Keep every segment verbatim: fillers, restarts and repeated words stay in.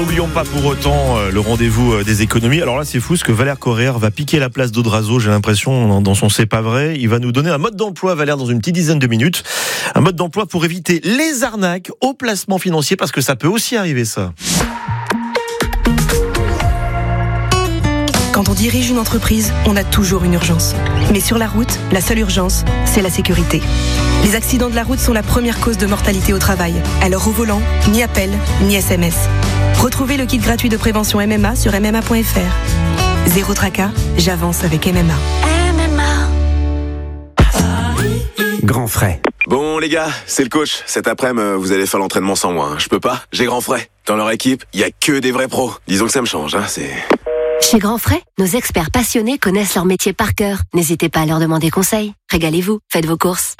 n'oublions pas pour autant euh, le rendez-vous euh, des économies. Alors là, c'est fou, ce que Valère Correa va piquer la place d'Audrazo, j'ai l'impression, dans, dans son C'est pas vrai. Il va nous donner un mode d'emploi, Valère, dans une petite dizaine de minutes. Un mode d'emploi pour éviter les arnaques au placement financier, parce que ça peut aussi arriver, ça. Quand on dirige une entreprise, on a toujours une urgence. Mais sur la route, la seule urgence, c'est la sécurité. Les accidents de la route sont la première cause de mortalité au travail. Alors au volant, ni appel, ni S M S. Retrouvez le kit gratuit de prévention M M A sur m m a point f r. Zéro tracas, j'avance avec M M A. M M A. Grand frais. Bon les gars, c'est le coach. Cet après-midi, vous allez faire l'entraînement sans moi. Hein. Je peux pas, j'ai grand frais. Dans leur équipe, il y a que des vrais pros. Disons que ça me change, hein, c'est... Chez Grand Frais, nos experts passionnés connaissent leur métier par cœur. N'hésitez pas à leur demander conseil. Régalez-vous, faites vos courses.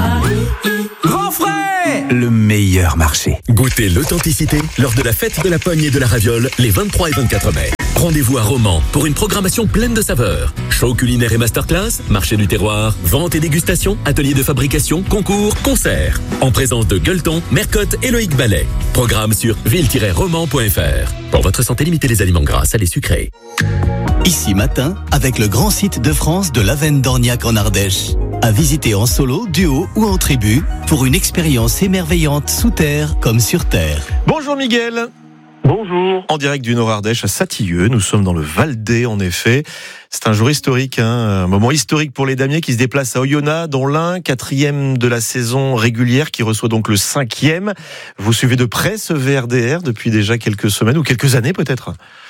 Grand Frais, le meilleur marché. Goûtez l'authenticité lors de la fête de la pogne et de la raviole les vingt-trois et vingt-quatre mai. Rendez-vous à Romans pour une programmation pleine de saveurs. Show culinaire et masterclass, marché du terroir, vente et dégustation, atelier de fabrication, concours, concerts. En présence de Gueuleton, Mercotte et Loïc Ballet. Programme sur ville tiret roman point f r. Pour votre santé, limitez les aliments gras, salés, sucrés. Ici matin, avec le grand site de France de l'Avenne d'Orniac en Ardèche. À visiter en solo, duo ou en tribu pour une expérience émerveillante sous terre comme sur terre. Bonjour Miguel. Bonjour. En direct du Nord-Ardèche à Satilleux, nous sommes dans le Val-d'Aix en effet. C'est un jour historique, hein, un moment historique pour les damiers qui se déplacent à Oyonnax, dont l'un, quatrième de la saison régulière, qui reçoit donc le cinquième. Vous suivez de près ce V R D R depuis déjà quelques semaines ou quelques années peut-être ?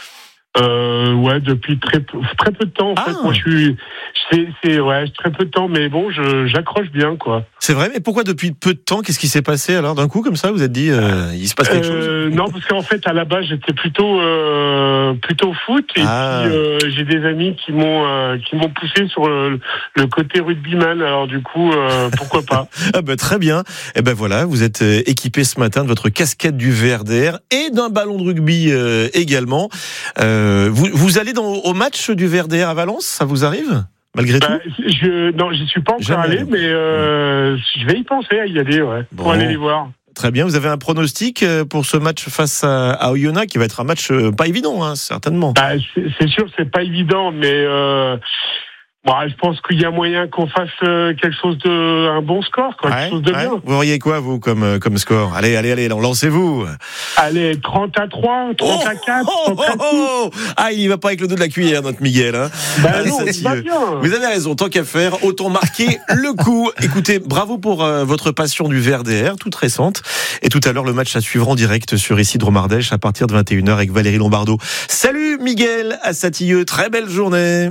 Euh, ouais, depuis très peu, très peu de temps en ah. fait. Moi, je suis, c'est, c'est ouais, très peu de temps, mais bon, je, j'accroche bien, quoi. C'est vrai, mais pourquoi depuis peu de temps ? Qu'est-ce qui s'est passé alors d'un coup comme ça ? Vous êtes dit, euh, il se passe quelque euh, chose ? Non, parce qu'en fait, à la base, j'étais plutôt, euh, plutôt foot, et ah. puis euh, j'ai des amis qui m'ont, euh, qui m'ont poussé sur le, le côté rugbyman. Alors du coup, euh, pourquoi pas ? Ah ben très bien. Et ben voilà, vous êtes équipé ce matin de votre casquette du V R D R et d'un ballon de rugby euh, également. Euh, Vous, vous allez dans, au match du V R D R à Valence, ça vous arrive malgré bah, tout ? je, Non, j'y suis pas encore Jamais. allé, mais euh, je vais y penser à y aller, ouais, bon. pour aller les voir. Très bien, vous avez un pronostic pour ce match face à, à Oyonnax, qui va être un match pas évident, hein, certainement. Bah, c'est, c'est sûr, c'est pas évident, mais... Euh... Bon, je pense qu'il y a moyen qu'on fasse quelque chose de, un bon score, quoi, ouais, quelque chose de ouais. bien. Vous auriez quoi, vous, comme, comme score ? Allez, allez, allez, lancez-vous. Allez, trente à trois, trente à quatre, oh, oh, oh, oh. Ah, il n'y va pas avec le dos de la cuillère, notre Miguel, hein. Bah allez, non, il va bien. Vous avez raison, tant qu'à faire, autant marquer le coup. Écoutez, bravo pour euh, votre passion du V R D R, toute récente. Et tout à l'heure, le match à suivre en direct sur ici Drôme-Ardèche à partir de vingt et une heures avec Valérie Lombardo. Salut Miguel à Satilleux, très belle journée.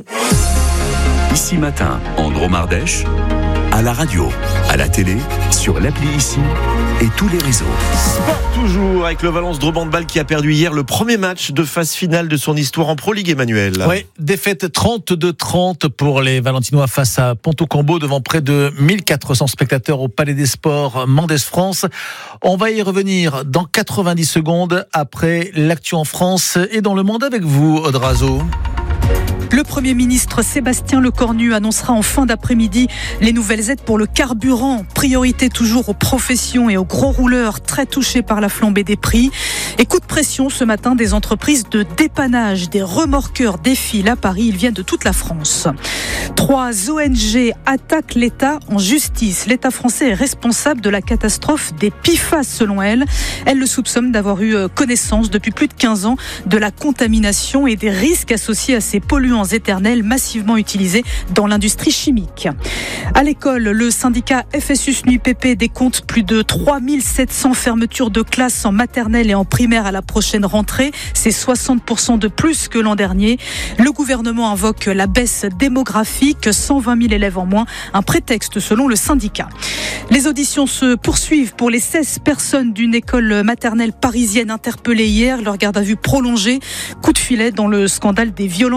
Ici matin, en Drôme-Ardèche, à la radio, à la télé, sur l'appli Ici et tous les réseaux. Sport toujours avec le Valence Drôme Handball qui a perdu hier le premier match de phase finale de son histoire en Pro League, Emmanuel. Oui, défaite trente-deux trente pour les Valentinois face à Ponto Combo devant près de mille quatre cents spectateurs au Palais des Sports Mendès France. On va y revenir dans quatre-vingt-dix secondes après l'actu en France et dans le monde avec vous, Audrazo. Le Premier ministre Sébastien Lecornu annoncera en fin d'après-midi les nouvelles aides pour le carburant. Priorité toujours aux professions et aux gros rouleurs très touchés par la flambée des prix. Et coup de pression ce matin des entreprises de dépannage. Des remorqueurs défilent à Paris. Ils viennent de toute la France. Trois O N G attaquent l'État en justice. L'État français est responsable de la catastrophe des P F A S selon elles. Elles le soupçonnent d'avoir eu connaissance depuis plus de quinze ans de la contamination et des risques associés à ces polluants éternels massivement utilisés dans l'industrie chimique. À l'école, le syndicat F S U S N U I P P décompte plus de trois mille sept cents fermetures de classes en maternelle et en primaire à la prochaine rentrée. C'est soixante pour cent de plus que l'an dernier. Le gouvernement invoque la baisse démographique, cent vingt mille élèves en moins, un prétexte selon le syndicat. Les auditions se poursuivent pour les seize personnes d'une école maternelle parisienne interpellées hier. Leur garde à vue prolongée. Coup de filet dans le scandale des violences dans le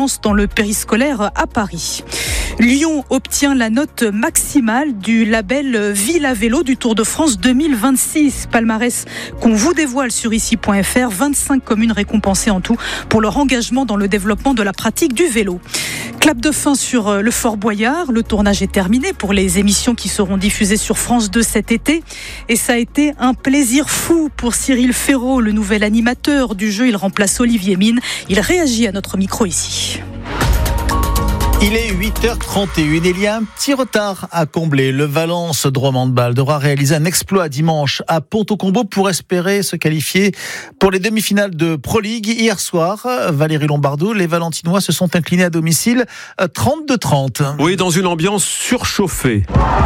périscolaire à Paris. Lyon obtient la note maximale du label Ville à vélo du Tour de France deux mille vingt-six. Palmarès qu'on vous dévoile sur ici point f r. vingt-cinq communes récompensées en tout pour leur engagement dans le développement de la pratique du vélo. Clap de fin sur le Fort Boyard. Le tournage est terminé pour les émissions qui seront diffusées sur France deux cet été. Et ça a été un plaisir fou pour Cyril Ferraud, le nouvel animateur du jeu. Il remplace Olivier Mine. Il réagit à notre micro ici. Il est huit heures trente et une et il y a un petit retard à combler. Le Valence Drôme Handball devra réaliser un exploit dimanche à Ponto-Combo pour espérer se qualifier pour les demi-finales de Pro League. Hier soir, Valérie Lombardou, les Valentinois se sont inclinés à domicile trente-deux trente. Oui, dans une ambiance surchauffée.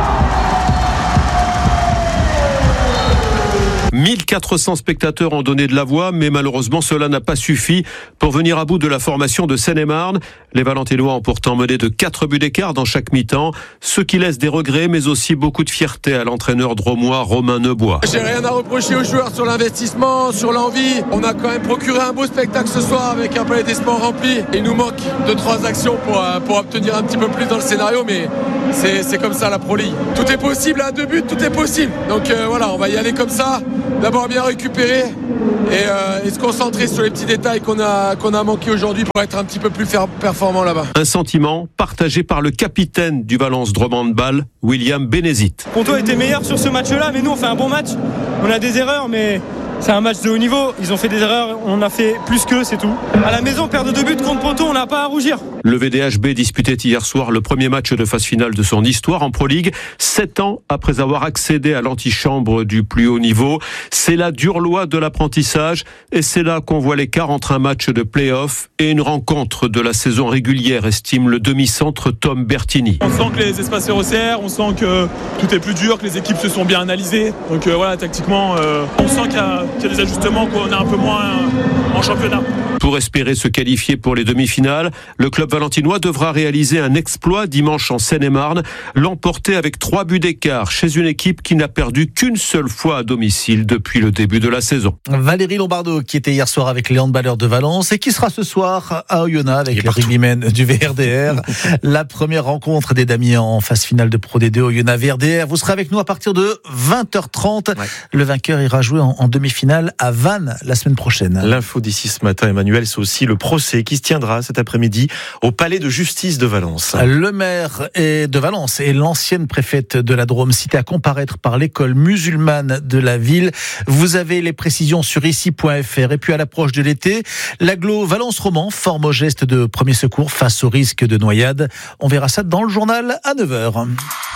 mille quatre cents spectateurs ont donné de la voix, mais malheureusement cela n'a pas suffi pour venir à bout de la formation de Seine-et-Marne. Les Valentinois ont pourtant mené de quatre buts d'écart dans chaque mi-temps, ce qui laisse des regrets mais aussi beaucoup de fierté à l'entraîneur dromois Romain Neubois. J'ai rien à reprocher aux joueurs sur l'investissement, sur l'envie. On a quand même procuré un beau spectacle ce soir avec un Palais des Sports rempli. Il nous manque deux trois actions pour, pour obtenir un petit peu plus dans le scénario, mais c'est, c'est comme ça la Pro League. Tout est possible à deux buts, tout est possible. Donc euh, voilà, on va y aller comme ça. D'abord bien récupérer et, euh, et se concentrer sur les petits détails qu'on a, qu'on a manqué aujourd'hui pour être un petit peu plus performant là-bas. Un sentiment partagé par le capitaine du Valence Drôme Handball, William Bénézit. Ponto a été meilleur sur ce match-là, mais nous on fait un bon match. On a des erreurs, mais c'est un match de haut niveau. Ils ont fait des erreurs, on a fait plus qu'eux, c'est tout. À la maison, perdre deux buts contre Ponto, on n'a pas à rougir. Le V D H B disputait hier soir le premier match de phase finale de son histoire en Pro League, sept ans après avoir accédé à l'antichambre du plus haut niveau. C'est la dure loi de l'apprentissage et c'est là qu'on voit l'écart entre un match de play-off et une rencontre de la saison régulière, estime le demi-centre Tom Bertini. On sent que les espaces se resserrent, on sent que tout est plus dur, que les équipes se sont bien analysées. Donc euh, voilà, tactiquement, euh, on sent qu'il y a, qu'il y a des ajustements, qu'on est un peu moins euh, en championnat. Pour espérer se qualifier pour les demi-finales, le club valentinois devra réaliser un exploit dimanche en Seine-et-Marne, l'emporter avec trois buts d'écart chez une équipe qui n'a perdu qu'une seule fois à domicile depuis le début de la saison. Valérie Lombardo qui était hier soir avec les handballeurs de Valence et qui sera ce soir à Oyonnax avec les rugbymen du V R D R. La première rencontre des Damiens en phase finale de Pro D deux Oyonnax V R D R. Vous serez avec nous à partir de vingt heures trente. Ouais. Le vainqueur ira jouer en, en demi-finale à Vannes la semaine prochaine. L'info d'ici ce matin, Emmanuel, c'est aussi le procès qui se tiendra cet après-midi au palais de justice de Valence. Le maire de Valence et l'ancienne préfète de la Drôme cités à comparaître par l'école musulmane de la ville. Vous avez les précisions sur ici point f r. Et puis à l'approche de l'été, l'agglo Valence Roman forme au geste de premier secours face au risque de noyade. On verra ça dans le journal à neuf heures.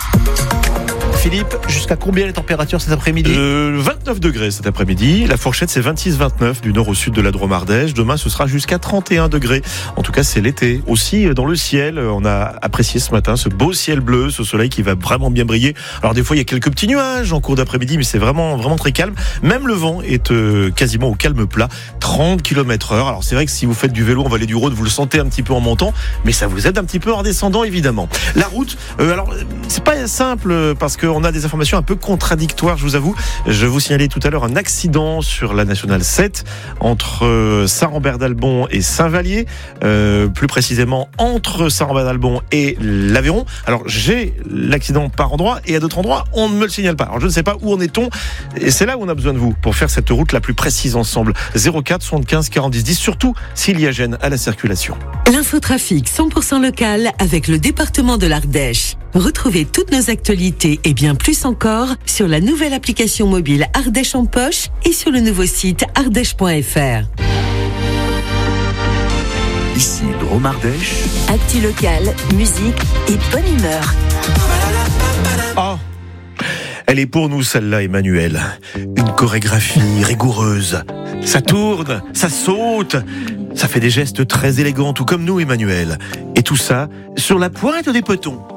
Philippe, jusqu'à combien les températures cet après-midi ? euh, vingt-neuf degrés cet après-midi. La fourchette, c'est vingt-six vingt-neuf du nord au sud de la Drôme Ardèche. Demain, ce sera jusqu'à trente et un degrés. En tout cas, c'est l'été. Aussi, dans le ciel, on a apprécié ce matin ce beau ciel bleu, ce soleil qui va vraiment bien briller. Alors, des fois, il y a quelques petits nuages en cours d'après-midi, mais c'est vraiment, vraiment très calme. Même le vent est euh, quasiment au calme plat. trente kilomètres heure. Alors, c'est vrai que si vous faites du vélo en vallée du Rhône, vous le sentez un petit peu en montant, mais ça vous aide un petit peu en descendant, évidemment. La route, euh, alors, c'est pas simple parce que on a des informations un peu contradictoires, je vous avoue. Je vous signalais tout à l'heure un accident sur la nationale sept entre Saint-Rambert-d'Albon et Saint-Vallier, euh, plus précisément entre Saint-Rambert-d'Albon et l'Aveyron. Alors j'ai l'accident par endroit et à d'autres endroits on ne me le signale pas. Alors je ne sais pas où en est-on et c'est là où on a besoin de vous pour faire cette route la plus précise ensemble. zéro quatre soixante-quinze quarante-dix dix, surtout s'il y a gêne à la circulation. L'infotrafic cent pour cent local avec le département de l'Ardèche. Retrouvez toutes nos actualités et bien plus encore sur la nouvelle application mobile Ardèche en poche et sur le nouveau site ardèche point f r. Ici Drôme Ardèche. Actu local, musique et bonne humeur. Oh, elle est pour nous celle-là, Emmanuel. Une chorégraphie rigoureuse. Ça tourne, ça saute, ça fait des gestes très élégants, tout comme nous, Emmanuel. Et tout ça sur la pointe des petons.